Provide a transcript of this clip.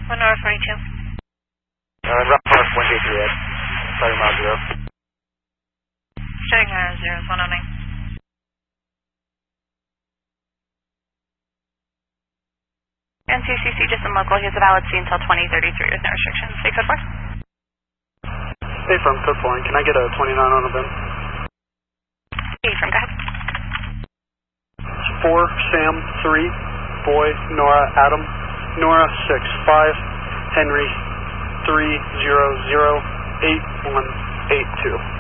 1 Nora 42. Route 4, 1J3 Ed. Starting mile 0. Starting mile 0 is 109. NCCC, just in local. He has a valid C until 2033 with no restrictions. Say code 4. Hey, from code 4, can I get a 29 on a bin? Hey, from go ahead. 4, Sam, 3, Boy, Nora, Adam, Nora, 6, 5, Henry, 3, 0, 0, 8, 1, 8, 2.